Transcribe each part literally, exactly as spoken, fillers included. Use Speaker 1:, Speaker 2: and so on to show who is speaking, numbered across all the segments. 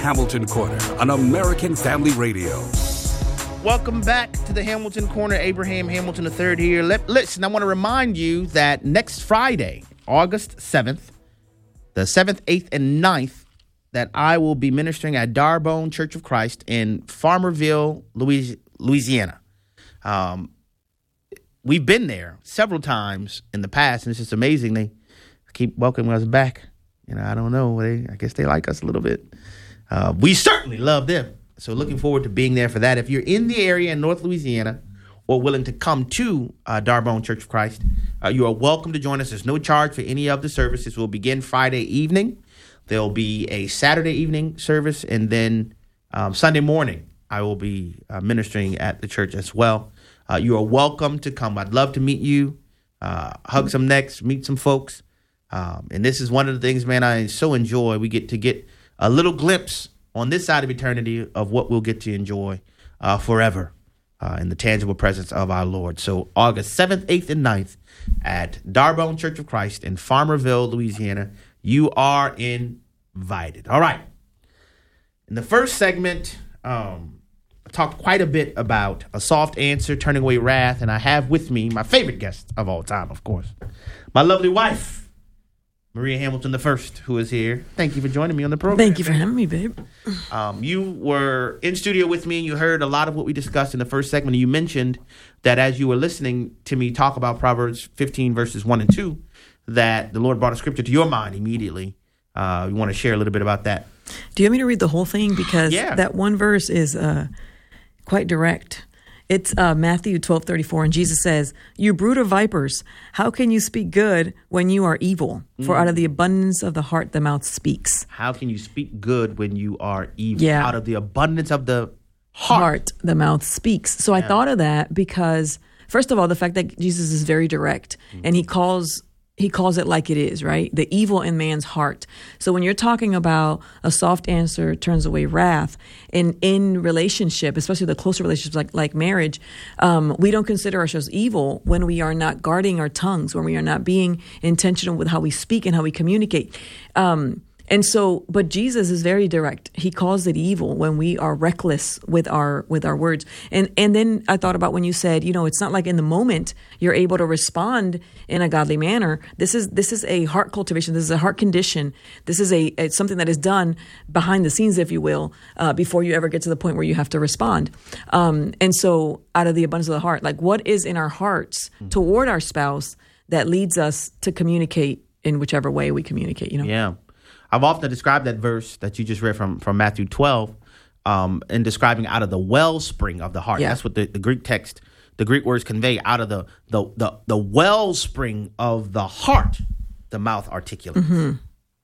Speaker 1: Hamilton Corner on American Family Radio.
Speaker 2: Welcome back to the Hamilton Corner. Abraham Hamilton the third here. Let, listen, I want to remind you that next Friday, August seventh, the seventh, eighth, and ninth, that I will be ministering at Darbone Church of Christ in Farmerville, Louisiana. Um, we've been there several times in the past, and it's just amazing. They keep welcoming us back. You know, I don't know. They, I guess they like us a little bit. Uh, we certainly love them. So looking forward to being there for that. If you're in the area in North Louisiana or willing to come to uh, Darbone Church of Christ, uh, you are welcome to join us. There's no charge for any of the services. We'll begin Friday evening. There'll be a Saturday evening service, and then um, Sunday morning I will be uh, ministering at the church as well. Uh, you are welcome to come. I'd love to meet you, uh, hug some necks, meet some folks. Um, and this is one of the things, man, I so enjoy. We get to get a little glimpse on this side of eternity of what we'll get to enjoy uh, forever uh, in the tangible presence of our Lord. So August seventh, eighth, and ninth at Darbone Church of Christ in Farmerville, Louisiana. You are invited. All right. In the first segment, um, I talked quite a bit about a soft answer, turning away wrath, and I have with me my favorite guest of all time, of course, my lovely wife, Maria Hamilton the First, who is here. Thank you for joining me on the program.
Speaker 3: Thank you for having me, babe.
Speaker 2: Um, you were in studio with me, and you heard a lot of what we discussed in the first segment. You mentioned that as you were listening to me talk about Proverbs fifteen, verses one and two, that the Lord brought a scripture to your mind immediately. Uh, you want to share a little bit about that?
Speaker 3: Do you want me to read the whole thing? Because
Speaker 2: yeah.
Speaker 3: that one verse is uh, quite direct. It's uh, Matthew twelve thirty-four, and Jesus says, "You brood of vipers, how can you speak good when you are evil? For out of the abundance of the heart, the mouth speaks."
Speaker 2: How can you speak good when you are evil?
Speaker 3: Yeah.
Speaker 2: Out of the abundance of the heart,
Speaker 3: heart the mouth speaks. So I
Speaker 2: Yeah.
Speaker 3: thought of that because, first of all, the fact that Jesus is very direct, mm-hmm. and he calls he calls it like it is, right? The evil in man's heart. So when you're talking about a soft answer turns away wrath, in in relationship, especially the closer relationships like like marriage, um, we don't consider ourselves evil when we are not guarding our tongues, when we are not being intentional with how we speak and how we communicate. Um, And so, but Jesus is very direct. He calls it evil when we are reckless with our with our words. And and then I thought about when you said, you know, it's not like in the moment you're able to respond in a godly manner. This is this is a heart cultivation. This is a heart condition. This is a it's something that is done behind the scenes, if you will, uh, before you ever get to the point where you have to respond. Um, and so, out of the abundance of the heart, like what is in our hearts mm-hmm. toward our spouse that leads us to communicate in whichever way we communicate. You know.
Speaker 2: Yeah. I've often described that verse that you just read from, from Matthew twelve um, in describing out of the wellspring of the heart.
Speaker 3: Yeah.
Speaker 2: That's what the, the Greek text, the Greek words convey. Out of the the the, the wellspring of the heart, the mouth articulates.
Speaker 3: Mm-hmm.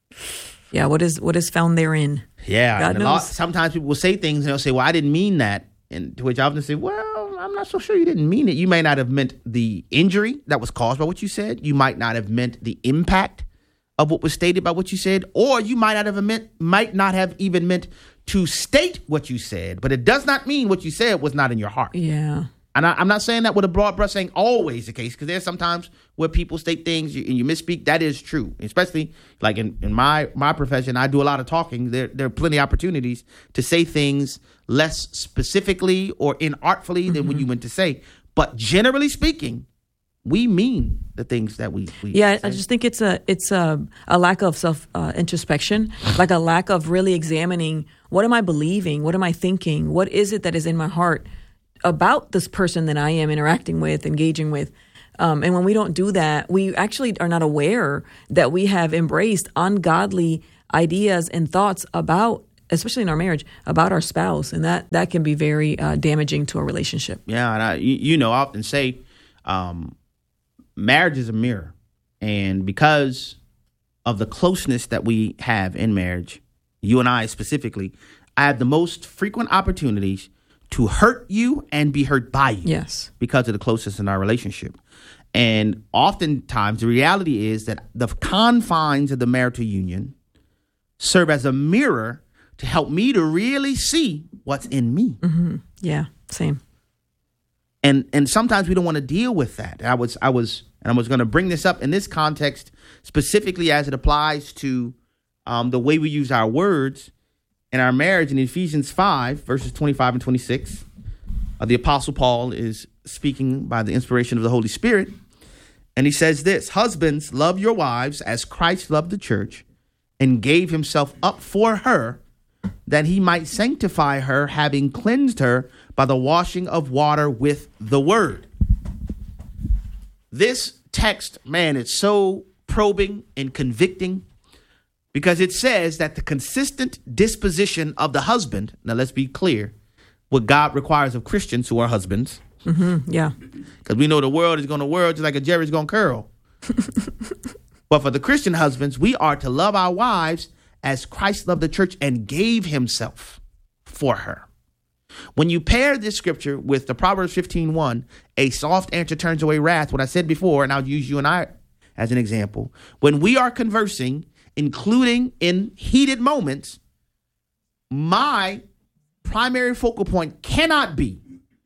Speaker 3: Yeah, what is what is found therein?
Speaker 2: Yeah.
Speaker 3: God
Speaker 2: and a
Speaker 3: knows.
Speaker 2: lot, sometimes people will say things and they'll say, well, I didn't mean that. And to which I often say, well, I'm not so sure you didn't mean it. You may not have meant the injury that was caused by what you said. You might not have meant the impact of what was stated by what you said, or you might not have meant, might not have even meant to state what you said, but it does not mean what you said was not in your heart.
Speaker 3: Yeah.
Speaker 2: And I, I'm not saying that with a broad brush, saying always the case, because there's sometimes where people state things and you misspeak. That is true, especially like in, in my my profession. I do a lot of talking. There, there are plenty of opportunities to say things less specifically or inartfully mm-hmm. than what you meant to say. But generally speaking, we mean the things that we, we
Speaker 3: yeah
Speaker 2: say.
Speaker 3: I just think it's a it's a, a lack of self uh, introspection, like a lack of really examining what am I believing, what am I thinking, what is it that is in my heart about this person that I am interacting with, engaging with. Um, and when we don't do that, we actually are not aware that we have embraced ungodly ideas and thoughts about, especially in our marriage, about our spouse, and that that can be very uh, damaging to a relationship.
Speaker 2: Yeah, and I, you, you know, I often say. Um, Marriage is a mirror, and because of the closeness that we have in marriage, you and I specifically, I have the most frequent opportunities to hurt you and be hurt by you.
Speaker 3: Yes.
Speaker 2: Because of the closeness in our relationship. And oftentimes the reality is that the confines of the marital union serve as a mirror to help me to really see what's in me.
Speaker 3: Mm-hmm. Yeah, same.
Speaker 2: And and sometimes we don't want to deal with that. I was I was and I was going to bring this up in this context specifically as it applies to um, the way we use our words. And in our marriage in Ephesians five, verses twenty-five and twenty-six, uh, the Apostle Paul is speaking by the inspiration of the Holy Spirit. And he says this: husbands, love your wives as Christ loved the church and gave himself up for her, that he might sanctify her, having cleansed her by the washing of water with the word. This text, man, it's so probing and convicting, because it says that the consistent disposition of the husband, now let's be clear, what God requires of Christians who are husbands.
Speaker 3: Mm-hmm, yeah.
Speaker 2: Because we know the world is going to whirl just like a Jerry's going to curl. But for the Christian husbands, we are to love our wives as Christ loved the church and gave himself for her. When you pair this scripture with the Proverbs fifteen one, a soft answer turns away wrath, what I said before, and I'll use you and I as an example. When we are conversing, including in heated moments, my primary focal point cannot be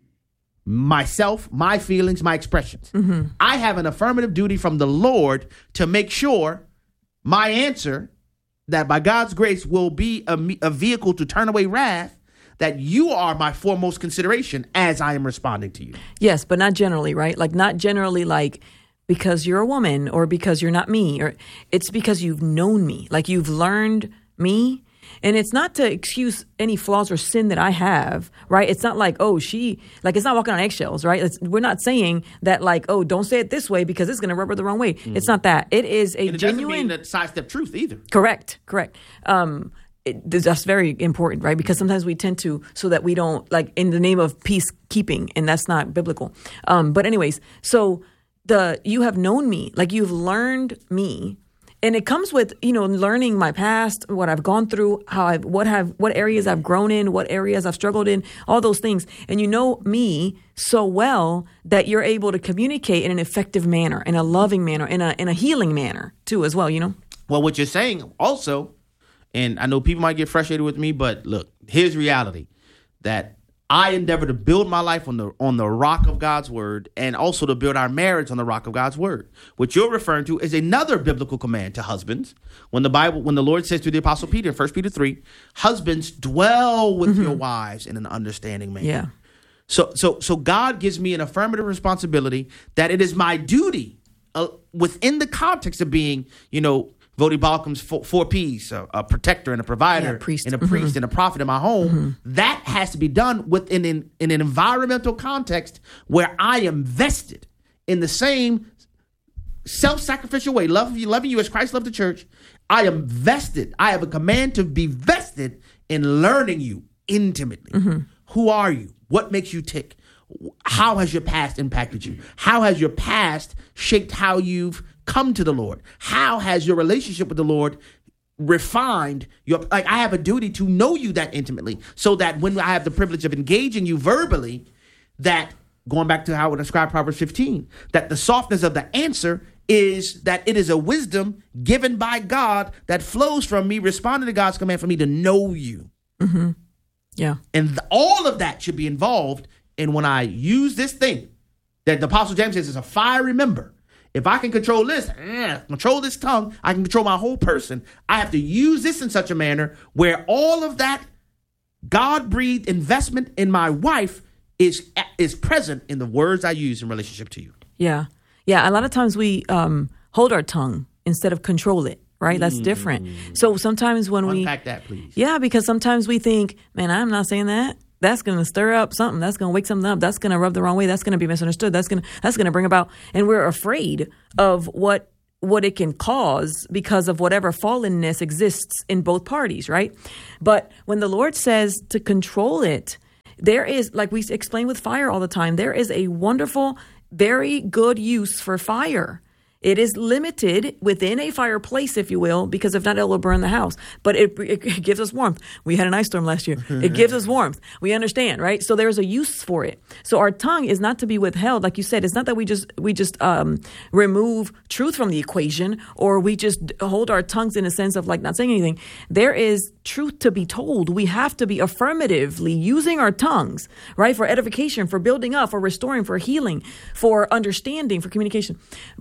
Speaker 2: myself, my feelings, my expressions. Mm-hmm. I have an affirmative duty from the Lord to make sure my answer, that by God's grace will be a, a vehicle to turn away wrath, that you are my foremost consideration as I am responding to you.
Speaker 3: Yes, but not generally, right? Like not generally like because you're a woman or because you're not me, or it's because you've known me, like you've learned me. And it's not to excuse any flaws or sin that I have, right? It's not like, oh, she, like, it's not walking on eggshells, right? It's, we're not saying that, like, oh, don't say it this way because it's going to rub her the wrong way. Mm-hmm. It's not that. It is a
Speaker 2: and it
Speaker 3: genuine.
Speaker 2: Doesn't mean that sidestep truth either.
Speaker 3: Correct, correct. Um, it, that's very important, right? Because sometimes we tend to, so that we don't, like, in the name of peacekeeping, and that's not biblical. Um, but anyways, so the you have known me, like you've learned me. And it comes with, you know, learning my past, what I've gone through, how I've, what have, what areas I've grown in, what areas I've struggled in, all those things. And you know me so well that you're able to communicate in an effective manner, in a loving manner, in a in a healing manner too, as well. You know.
Speaker 2: Well, what you're saying also, and I know people might get frustrated with me, but look, here's reality: that I endeavor to build my life on the on the rock of God's word, and also to build our marriage on the rock of God's word. What you're referring to is another biblical command to husbands. When the Bible, when the Lord says through the Apostle Peter in First Peter three, husbands, dwell with mm-hmm. your wives in an understanding manner.
Speaker 3: Yeah.
Speaker 2: So so so God gives me an affirmative responsibility that it is my duty uh, within the context of being, you know, Vodi Balcom's four, four P's, a, a protector and a provider,
Speaker 3: yeah, priest.
Speaker 2: and a priest mm-hmm. and a prophet in my home. Mm-hmm. That has to be done within in, in an environmental context where I am vested in the same self-sacrificial way, love you, loving you as Christ loved the church. I am vested. I have a command to be vested in learning you intimately. Mm-hmm. Who are you? What makes you tick? How has your past impacted you? How has your past shaped how you've come to the Lord? How has your relationship with the Lord refined your, like, I have a duty to know you that intimately, so that when I have the privilege of engaging you verbally, that, going back to how I described Proverbs fifteen, that the softness of the answer is that it is a wisdom given by God that flows from me responding to God's command for me to know you.
Speaker 3: Mm-hmm. Yeah.
Speaker 2: And th- all of that should be involved in when I use this thing that the Apostle James says is a fiery member. If I can control this, eh, control this tongue, I can control my whole person. I have to use this in such a manner where all of that God-breathed investment in my wife is is present in the words I use in relationship to you.
Speaker 3: Yeah. Yeah. A lot of times we um, hold our tongue instead of control it, right? That's mm. different. So sometimes when
Speaker 2: Unpack
Speaker 3: we...
Speaker 2: Unpack that, please.
Speaker 3: Yeah, because sometimes we think, man, I'm not saying that. That's going to stir up something. That's going to wake something up. That's going to rub the wrong way. That's going to be misunderstood. That's going to that's going to bring about, and we're afraid of what what it can cause because of whatever fallenness exists in both parties, right? But when the Lord says to control it, there is, like we explain with fire all the time, there is a wonderful, very good use for fire. It is limited within a fireplace, if you will, because if not, it will burn the house. But it, it, it gives us warmth. We had an ice storm last year. It gives us warmth. We understand, right? So there's a use for it. So our tongue is not to be withheld. Like you said, it's not that we just we just um, remove truth from the equation, or we just hold our tongues in a sense of like not saying anything. There is truth to be told. We have to be affirmatively using our tongues, right, for edification, for building up, for restoring, for healing, for understanding, for communication. But um,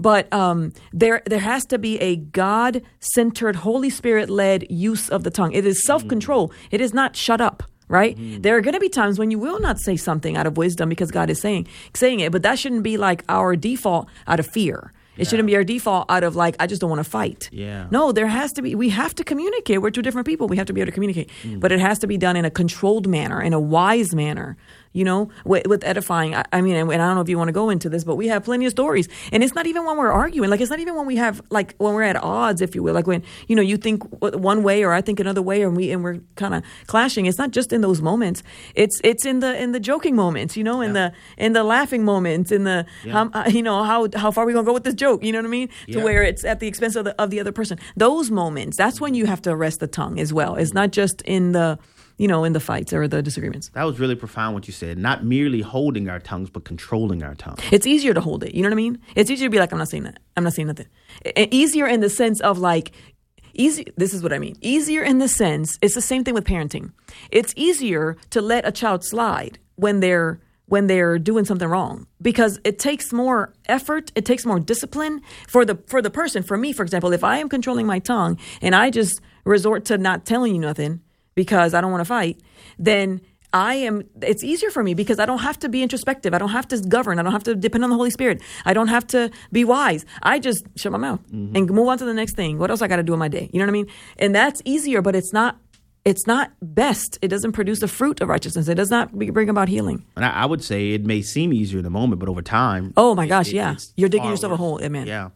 Speaker 3: um, there there has to be a God-centered, Holy Spirit-led use of the tongue. It is self-control. It is not shut up. Right? Mm-hmm. There are going to be times when you will not say something out of wisdom because God is saying saying it, but that shouldn't be like our default out of fear. It yeah. shouldn't be our default out of like, I just don't want to fight.
Speaker 2: Yeah.
Speaker 3: No, there has to be, we have to communicate. We're two different people. We have to be able to communicate. Mm. But it has to be done in a controlled manner, in a wise manner, you know, with, with edifying. I, I mean, and, and I don't know if you want to go into this, but we have plenty of stories. And it's not even when we're arguing. Like, it's not even when we have, like, when we're at odds, if you will. Like when, you know, you think one way or I think another way and, we, and we're kind of clashing. It's not just in those moments. It's it's in the in the joking moments, you know, in yeah. the in the laughing moments, in the, yeah. how, you know, how how far are we going to go with this joke? You know what I mean? To yeah. where it's at the expense of the of the other person. Those moments, that's when you have to arrest the tongue as well. It's not just in the, you know, in the fights or the disagreements.
Speaker 2: That was really profound what you said. Not merely holding our tongues, but controlling our tongue.
Speaker 3: It's easier to hold it. You know what I mean? It's easier to be like, I'm not saying that. I'm not saying nothing. E- easier in the sense of like, easy. This is what I mean. Easier in the sense, it's the same thing with parenting. It's easier to let a child slide when they're when they're doing something wrong, because it takes more effort, it takes more discipline for the for the person. For me, for example, if I am controlling my tongue and I just resort to not telling you nothing because I don't want to fight, then I am, it's easier for me because I don't have to be introspective. I don't have to govern. I don't have to depend on the Holy Spirit. I don't have to be wise. I just shut my mouth mm-hmm. and move on to the next thing. What else I got to do in my day? You know what I mean? And that's easier, but it's not It's not best. It doesn't produce the fruit of righteousness. It does not bring about healing.
Speaker 2: And I, I would say it may seem easier in the moment, but over time.
Speaker 3: Oh my gosh,
Speaker 2: it,
Speaker 3: yeah.
Speaker 2: It's
Speaker 3: You're digging yourself worse. a hole, amen.
Speaker 2: Yeah.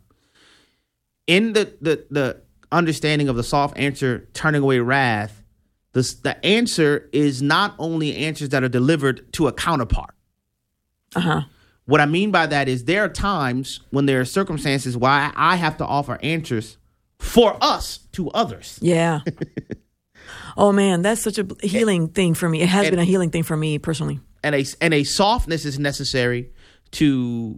Speaker 2: In the, the, the understanding of the soft answer, turning away wrath, the, the answer is not only answers that are delivered to a counterpart.
Speaker 3: Uh-huh.
Speaker 2: What I mean by that is there are times when there are circumstances why I have to offer answers for us to others.
Speaker 3: Yeah. Oh man, that's such a healing and, thing for me. It has and, been a healing thing for me personally.
Speaker 2: And a and a softness is necessary to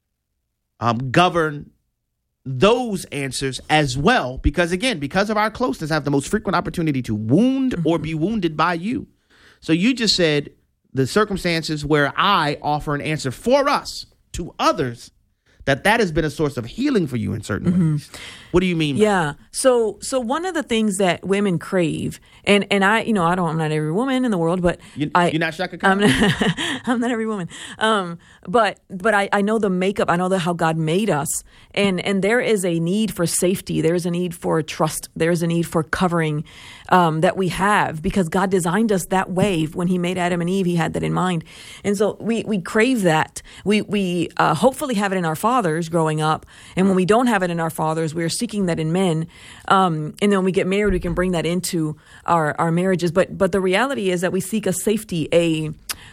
Speaker 2: um, govern those answers as well, because again, because of our closeness, I have the most frequent opportunity to wound mm-hmm. or be wounded by you. So you just said the circumstances where I offer an answer for us to others, that that has been a source of healing for you in certain mm-hmm. ways. What do you mean by
Speaker 3: yeah.
Speaker 2: that?
Speaker 3: So so one of the things that women crave, and, and I, you know, I don't, I'm not every woman in the world, but
Speaker 2: you,
Speaker 3: I,
Speaker 2: you're not Shaka Khan?
Speaker 3: I'm not, I'm not every woman. Um, but but I, I know the makeup, I know the, how God made us, and, and there is a need for safety. There is a need for trust. There is a need for covering um, that we have, because God designed us that way. When he made Adam and Eve, he had that in mind. And so we, we crave that. We, we uh, hopefully have it in our fathers growing up. And when we don't have it in our fathers, we're seeking that in men. Um, and then when we get married, we can bring that into our, our marriages. But but the reality is that we seek a safety, a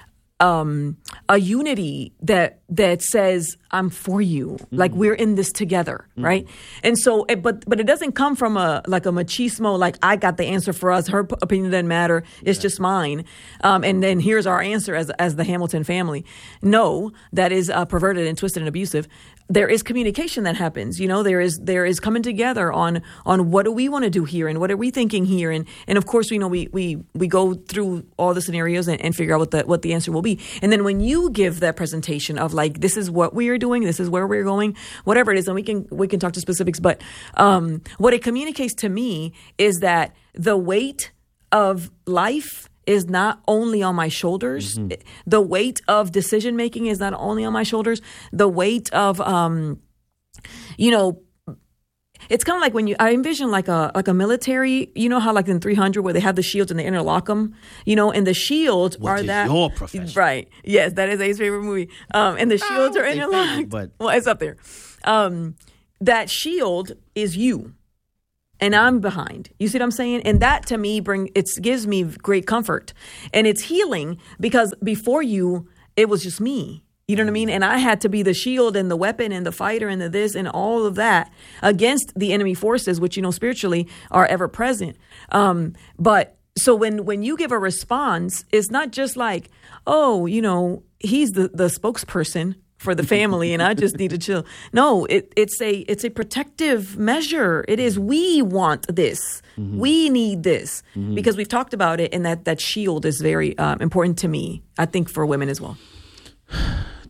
Speaker 3: um, a unity that that says, I'm for you. Mm-hmm. Like we're in this together, mm-hmm. right? And so, but but it doesn't come from a like a machismo, like I got the answer for us. Her opinion doesn't matter. It's yeah. just mine. Um, and then here's our answer as as the Hamilton family. No, that is uh, perverted and twisted and abusive. There is communication that happens. You know, there is there is coming together on on what do we want to do here and what are we thinking here, and and of course we know we we we go through all the scenarios and, and figure out what the what the answer will be. And then when you give that presentation of like, this is what we are doing, this is where we're going, whatever it is, and we can we can talk to specifics. But um, what it communicates to me is that the weight of life is not only on my shoulders. Mm-hmm. The weight of decision making is not only on my shoulders. The weight of, um, you know, it's kind of like when you, I envision like a like a military, you know how like in three hundred where they have the shields and they interlock them, you know, and the shields
Speaker 2: Which
Speaker 3: are
Speaker 2: is
Speaker 3: that.
Speaker 2: your profession.
Speaker 3: Right. Yes, that is A's favorite movie. Um, and the shields are interlocked.
Speaker 2: Favorite, but
Speaker 3: well, it's up there. Um, that shield is you. And I'm behind. You see what I'm saying? And that to me bring it gives me great comfort. And it's healing because before you, it was just me. You know what I mean? And I had to be the shield and the weapon and the fighter and the this and all of that against the enemy forces, which, you know, spiritually are ever present. Um, but so when when you give a response, it's not just like, oh, you know, he's the, the spokesperson for the family and I just need to chill. No, it, it's a it's a protective measure. It is, we want this. Mm-hmm. We need this mm-hmm. because we've talked about it, and that, that shield is very um, important to me, I think, for women as well.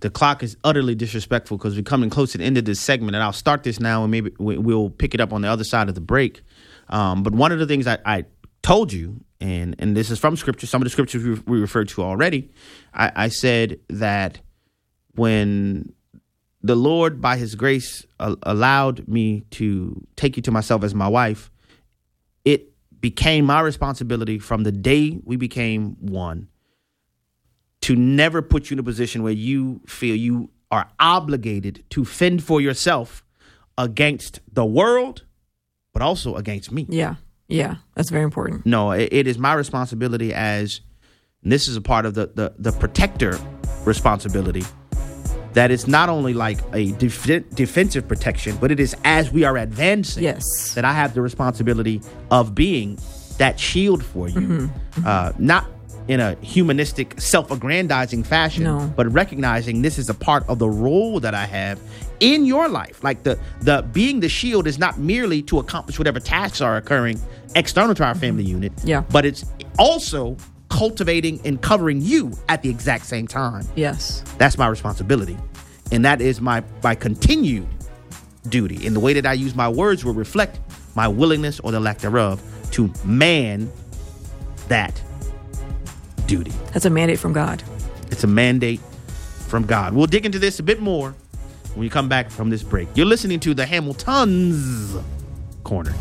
Speaker 2: the clock is utterly disrespectful because we're coming close to the end of this segment, and I'll start this now, and maybe we, we'll pick it up on the other side of the break. Um, but one of the things I, I told you, and and this is from Scripture, some of the Scriptures we, we referred to already, I, I said that when the Lord, by His grace, uh, allowed me to take you to myself as my wife, it became my responsibility from the day we became one to never put you in a position where you feel you are obligated to fend for yourself against the world, but also against me.
Speaker 3: Yeah, yeah, that's very important.
Speaker 2: No, it, it is my responsibility as, and this is a part of the, the, the protector responsibility, that it's not only like a def- defensive protection, but it is as we are advancing,
Speaker 3: yes,
Speaker 2: that I have the responsibility of being that shield for you. Mm-hmm. Mm-hmm. Uh, not in a humanistic, self-aggrandizing fashion,
Speaker 3: no,
Speaker 2: but recognizing this is a part of the role that I have in your life. Like the the being the shield is not merely to accomplish whatever tasks are occurring external to our family mm-hmm. unit,
Speaker 3: yeah,
Speaker 2: but it's also cultivating and covering you at the exact same time.
Speaker 3: Yes.
Speaker 2: That's my responsibility. And that is my, my continued duty. And the way that I use my words will reflect my willingness or the lack thereof to man that duty.
Speaker 3: That's a mandate from God.
Speaker 2: It's a mandate from God. We'll dig into this a bit more when we come back from this break. You're listening to the Hamilton's Corner.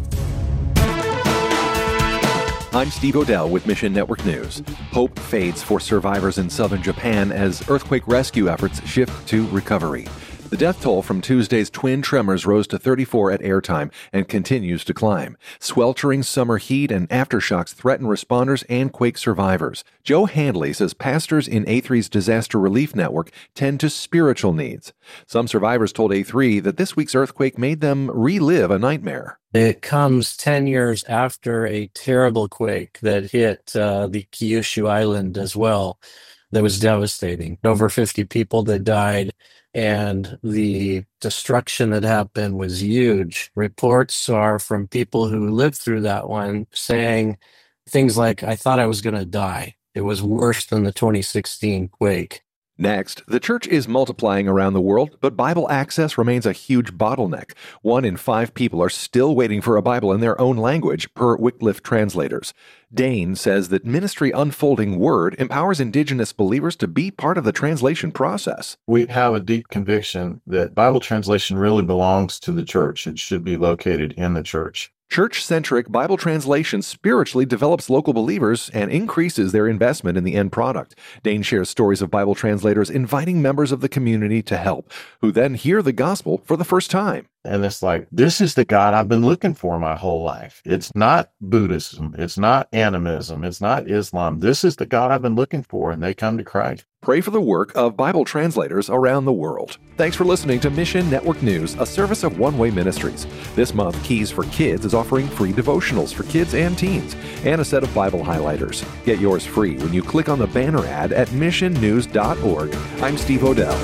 Speaker 4: I'm Steve Odell with Mission Network News. Hope fades for survivors in southern Japan as earthquake rescue efforts shift to recovery. The death toll from Tuesday's twin tremors rose to thirty-four at airtime and continues to climb. Sweltering summer heat and aftershocks threaten responders and quake survivors. Joe Handley says pastors in A three's disaster relief network tend to spiritual needs. Some survivors told A three that this week's earthquake made them relive a nightmare.
Speaker 5: It comes ten years after a terrible quake that hit uh, the Kyushu Island as well. That was devastating. Over fifty people that died, and the destruction that happened was huge. Reports are from people who lived through that one saying things like, I thought I was going to die. It was worse than the twenty sixteen quake.
Speaker 4: Next, the church is multiplying around the world, but Bible access remains a huge bottleneck. One in five people are still waiting for a Bible in their own language, per Wycliffe translators. Dane says that Ministry Unfolding Word empowers indigenous believers to be part of the translation process.
Speaker 6: We have a deep conviction that Bible translation really belongs to the church. It should be located in the church.
Speaker 4: Church-centric Bible translation spiritually develops local believers and increases their investment in the end product. Dane shares stories of Bible translators inviting members of the community to help, who then hear the gospel for the first time.
Speaker 6: And it's like, this is the God I've been looking for my whole life. It's not Buddhism. It's not animism. It's not Islam. This is the God I've been looking for, and they come to Christ.
Speaker 4: Pray for the work of Bible translators around the world. Thanks for listening to Mission Network News, a service of One Way Ministries. This month, Keys for Kids is offering free devotionals for kids and teens and a set of Bible highlighters. Get yours free when you click on the banner ad at mission news dot org. I'm Steve Odell.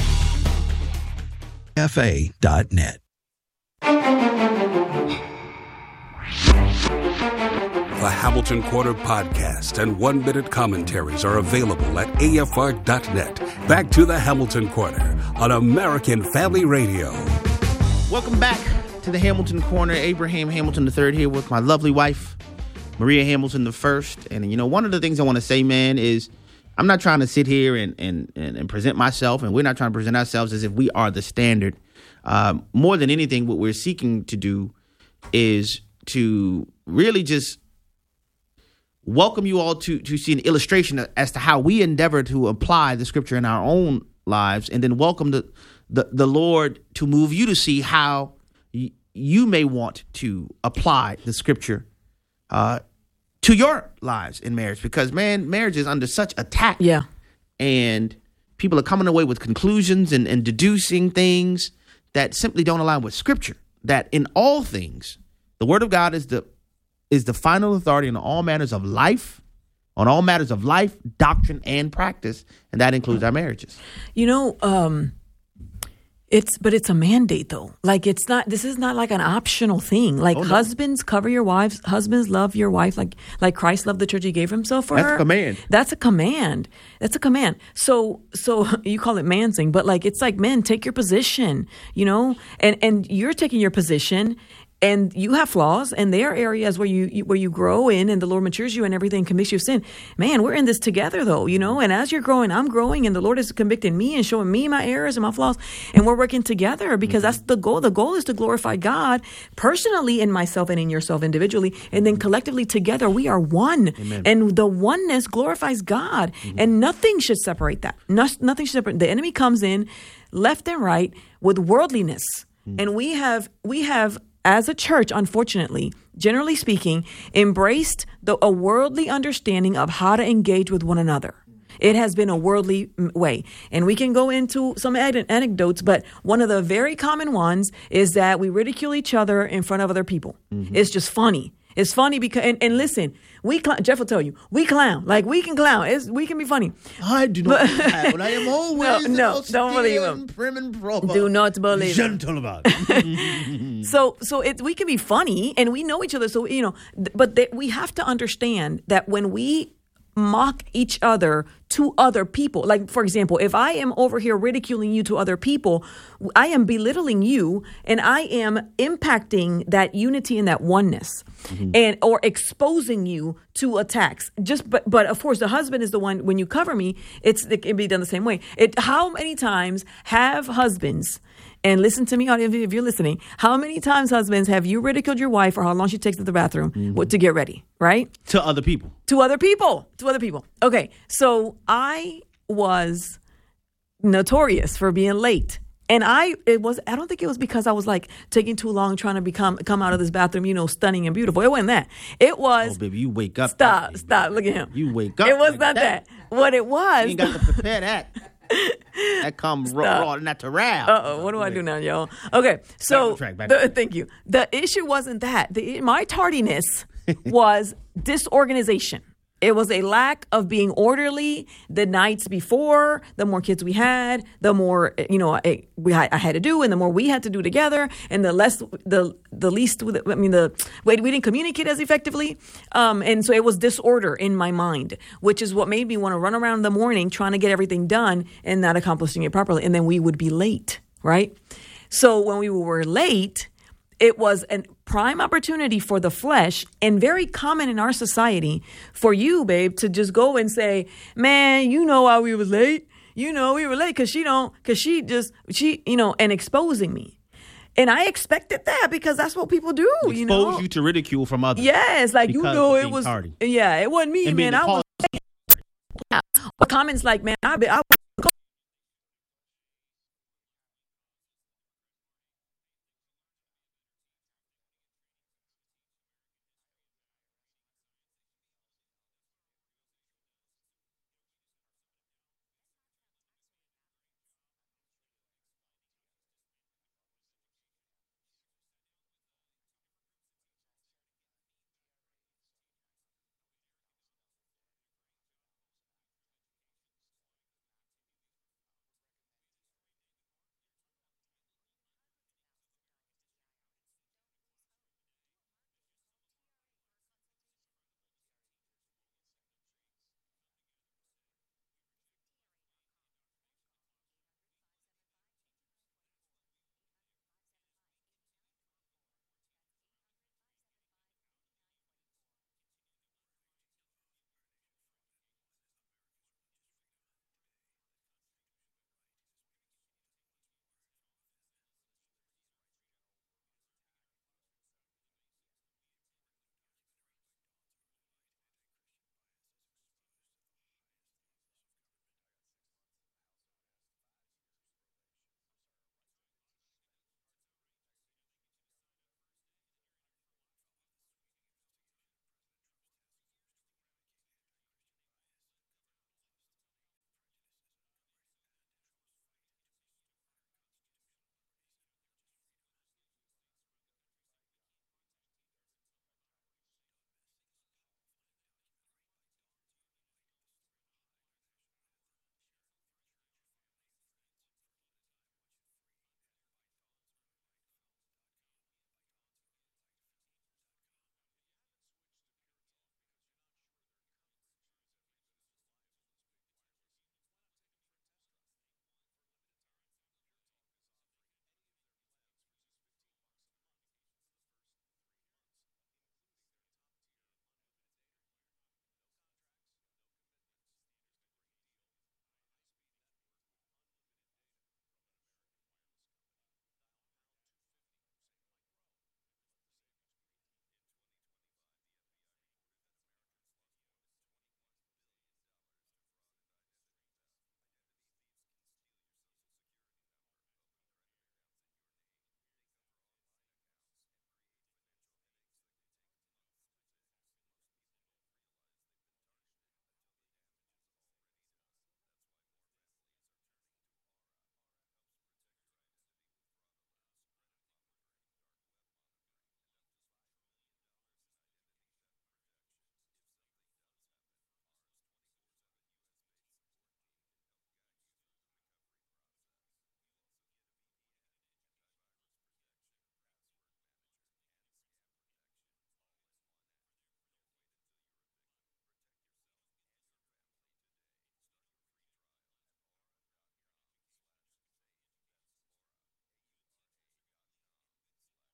Speaker 7: F A dot net.
Speaker 1: The Hamilton Corner podcast and one-minute commentaries are available at A F R dot net. Back to the Hamilton Corner on American Family Radio.
Speaker 2: Welcome back to the Hamilton Corner. Abraham Hamilton the third here with my lovely wife, Maria Hamilton the first. And, you know, one of the things I want to say, man, is I'm not trying to sit here and, and, and, and present myself, and we're not trying to present ourselves as if we are the standard. Um, more than anything, what we're seeking to do is to really just welcome you all to to see an illustration as to how we endeavor to apply the scripture in our own lives, and then welcome the the, the Lord to move you to see how y- you may want to apply the scripture uh, to your lives in marriage. Because, man, marriage is under such attack.
Speaker 3: Yeah.
Speaker 2: And people are coming away with conclusions and, and deducing things that simply don't align with scripture. That in all things, the word of God is the is the final authority on all matters of life, on all matters of life, doctrine, and practice, and that includes our marriages.
Speaker 3: You know, um, It's, but it's a mandate though. Like it's not, this is not like an optional thing. Like
Speaker 2: Oh, no.
Speaker 3: husbands cover your wives, husbands love your wife like, like Christ loved the church. He gave himself for
Speaker 2: That's
Speaker 3: her.
Speaker 2: a command.
Speaker 3: That's a command. That's a command. So, so you call it mansing, but like, it's like, men, take your position, you know, and, and you're taking your position. And you have flaws, and there are areas where you, you where you grow in, and the Lord matures you, and everything convicts you of sin. Man, we're in this together, though, you know. And as you're growing, I'm growing, and the Lord is convicting me and showing me my errors and my flaws, and we're working together because mm-hmm. that's the goal. The goal is to glorify God personally in myself and in yourself individually, and then collectively together we are one.
Speaker 2: Amen.
Speaker 3: And the oneness glorifies God, mm-hmm. and nothing should separate that. No, nothing should separate. The enemy comes in left and right with worldliness, mm-hmm. and we have we have. as a church, unfortunately, generally speaking, embraced the, a worldly understanding of how to engage with one another. It has been a worldly way. And we can go into some ad- anecdotes, but one of the very common ones is that we ridicule each other in front of other people. Mm-hmm. It's just funny. It's funny because, and, and listen, we cl- Jeff will tell you, we clown. Like, we can clown. It's, we can be funny.
Speaker 2: I do not clown. I am always
Speaker 3: no, no, don't believe him.
Speaker 2: Prim and proper.
Speaker 3: Do not believe him.
Speaker 2: Gentle about it.
Speaker 3: so, so it, we can be funny, and we know each other. So, you know, th- but th- we have to understand that when we mock each other to other people, like, for example, if I am over here ridiculing you to other people, I am belittling you, and I am impacting that unity and that oneness, mm-hmm. and or exposing you to attacks. Just but but of course, the husband is the one. When you cover me, it's it can be done the same way. It how many times have husbands? And listen to me, if you're listening, how many times, husbands, have you ridiculed your wife for how long she takes to the bathroom mm-hmm. to get ready, right?
Speaker 2: To other people.
Speaker 3: To other people. To other people. Okay, so I was notorious for being late. And I, it was, I don't think it was because I was like taking too long trying to become, come out of this bathroom, you know, stunning and beautiful. It wasn't that. It was.
Speaker 2: Oh, baby, you wake up.
Speaker 3: Stop, stop. Look at him.
Speaker 2: You wake up.
Speaker 3: It was
Speaker 2: like
Speaker 3: not that. that. What it was.
Speaker 2: You ain't got to prepare that. That comes raw, raw natural.
Speaker 3: Uh-oh, what do I do now, y'all? Okay, so,
Speaker 2: back track, back
Speaker 3: the, thank you. The issue wasn't that. The, my tardiness was disorganization. It was a lack of being orderly. The nights before, the more kids we had, the more, you know, I, we I had to do, and the more we had to do together, and the less, the the least. I mean, the way we didn't communicate as effectively, um, and so it was disorder in my mind, which is what made me want to run around in the morning trying to get everything done and not accomplishing it properly, and then we would be late, right? So when we were late, it was a prime opportunity for the flesh, and very common in our society for you, babe, to just go and say, man, you know why we was late. You know, we were late because she don't, because she just, she, you know, and exposing me. And I expected that because that's what people do,
Speaker 2: Expose
Speaker 3: you know.
Speaker 2: you to ridicule from others.
Speaker 3: Yes, like, you know, it was,
Speaker 2: tardy.
Speaker 3: yeah, it wasn't me,
Speaker 2: And
Speaker 3: man. I was, yeah. Comments like, man, I, I was